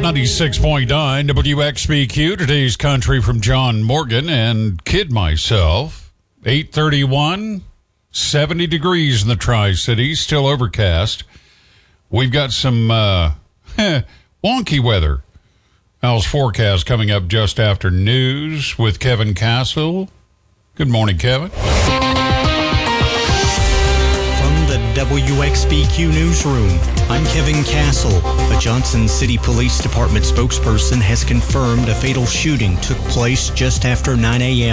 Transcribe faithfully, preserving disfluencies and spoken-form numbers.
ninety-six point nine W X B Q, today's country from John Morgan and Kid Myself. eight thirty-one, seventy degrees in the Tri-Cities, still overcast. We've got some uh, wonky weather. Al's forecast coming up just after news with Kevin Castle. Good morning, Kevin. The W X B Q Newsroom. I'm Kevin Castle. A Johnson City Police Department spokesperson has confirmed a fatal shooting took place just after nine a.m.